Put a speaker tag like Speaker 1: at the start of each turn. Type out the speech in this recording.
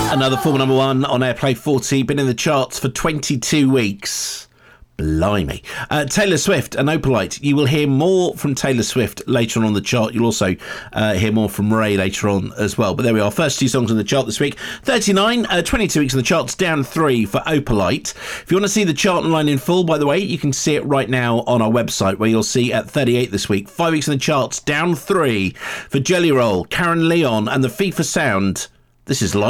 Speaker 1: Another former number one on Airplay 40, been in the charts for 22 weeks. Blimey. Taylor Swift and Opalite. You will hear more from Taylor Swift later on the chart. You'll also hear more from Ray later on as well. But there we are. First two songs on the chart this week. 39, 22 weeks on the charts, down 3 for Opalite. If you want to see the chart online in full, by the way, you can see it right now on our website, where you'll see at 38 this week. 5 weeks on the charts, down 3 for Jelly Roll, Karen Leon and the FIFA Sound. This is live.